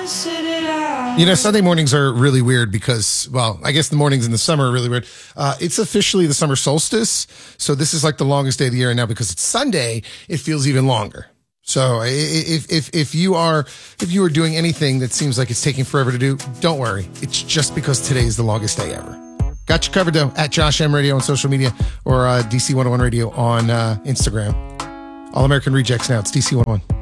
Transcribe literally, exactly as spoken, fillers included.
You know, Sunday mornings are really weird because, well, I guess the mornings in the summer are really weird. Uh, it's officially the summer solstice. So this is like the longest day of the year. And now because it's Sunday, it feels even longer. So if, if, if you are, if you are doing anything that seems like it's taking forever to do, don't worry. It's just because today is the longest day ever. Got you covered though at Josh M Radio on social media or uh, D C one oh one Radio on uh, Instagram. All American Rejects now. It's D C one oh one.